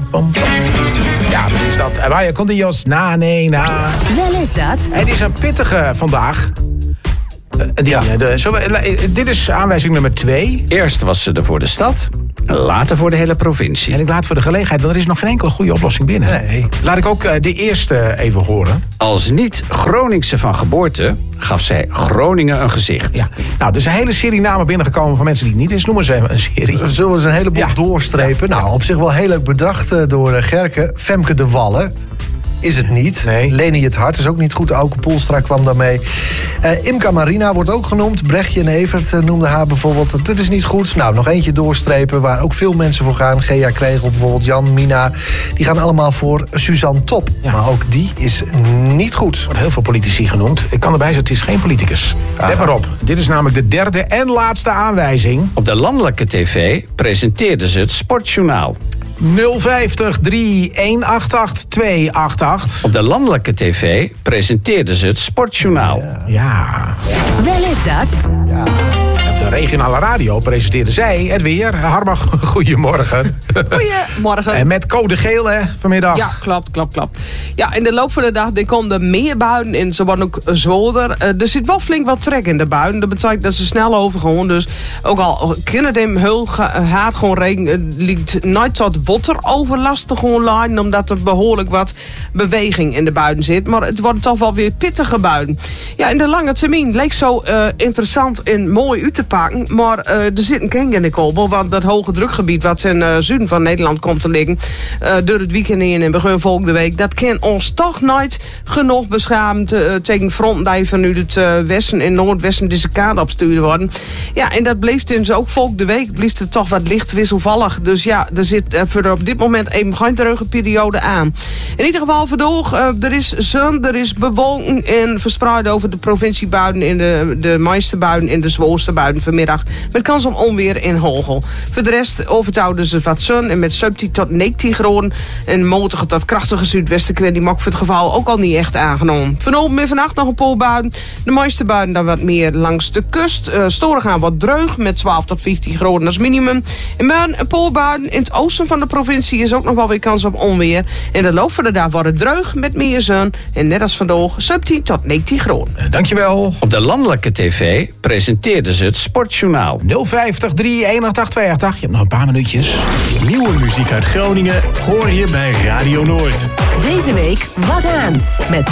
Ja, wat is dat? Vaya con Dios, na, nee, na. Wel is dat. Het is een pittige vandaag. Dit is aanwijzing nummer 2. Eerst was ze er voor de stad, later voor de hele provincie. En ik laat voor de gelegenheid, want er is nog geen enkele goede oplossing binnen. Nee. Laat ik ook de eerste even horen. Als niet-Groningse van geboorte gaf zij Groningen een gezicht. Ja. Nou, er is een hele serie namen binnengekomen van mensen die het niet is. Noemen ze een serie. Zullen we eens een heleboel doorstrepen? Nou, op zich wel heel leuk bedacht door Gerke. Femke de Wallen. Is het niet. Nee. Leni het Hart is ook niet goed. Auke Poelstra kwam daarmee. Imca Marina wordt ook genoemd. Brechtje en Evert noemden haar bijvoorbeeld. Dat is niet goed. Nou, nog eentje doorstrepen waar ook veel mensen voor gaan. Gea Kregel bijvoorbeeld, Jan, Mina. Die gaan allemaal voor Suzanne Top. Ja. Maar ook die is niet goed. Er worden heel veel politici genoemd. Ik kan erbij zeggen, het is geen politicus. Let maar op. Dit is namelijk de derde en laatste aanwijzing. Op de landelijke tv presenteerde ze het Sportjournaal. 050 3188 288. Op de landelijke tv presenteerde ze het Sportjournaal. Ja. Wel is dat. Op de regionale radio presenteerde zij het weer. Harma, goedemorgen. Goedemorgen. En met code geel, hè, vanmiddag. Ja, klopt. Ja, in de loop van de dag komen er meer buien en ze worden ook zwoerder. Er zit wel flink wat trek in de buien. Dat betekent dat ze snel overgaan. Dus ook al kunnen hem heel hard gewoon regen, liet nooit tot wateroverlast gewoon lijnen, omdat er behoorlijk wat beweging in de buien zit. Maar het wordt toch wel weer pittige buien. Ja, in de lange termijn leek zo interessant en mooi uit te pakken. Maar er zit een kink in de kolbel. Want dat hoge drukgebied wat in zuiden van Nederland komt te liggen, door het weekend in en begin volgende week, dat kan ons toch nooit genoeg beschermd tegen fronten die vanuit het westen en noordwesten deze kant opsturen worden. Ja, en dat bleef dus ook volgende week bleef het toch wat licht wisselvallig. Dus ja, er zit voor op dit moment even geen drukke periode aan. In ieder geval vandaag, er is zon, er is bewolking en verspreid over de provinciebuien in de meeste buien en de zwoelste buien vanmiddag. Met kans op onweer en hagel. Voor de rest overhouden ze wat zon en met 17 tot 19 graden. En matige tot krachtige zuidwestenwind die maakt voor het geval ook al niet echt aangenomen. Vanavond en vannacht nog een paar buien. De meeste buien dan wat meer langs de kust. Storen gaan wat dreug met 12 tot 15 graden als minimum. En maar een paar buien in het oosten van de provincie is ook nog wel weer kans op onweer. In de loop van de dag wordt het dreug met meer zon. En net als vandaag 17 tot 19 graden. Dankjewel. Op de landelijke tv presenteerde ze het Sportjournaal. 050 3188 288. Je hebt nog een paar minuutjes. Nieuwe muziek uit Groningen hoor je bij Radio Noord. Deze week wat aans met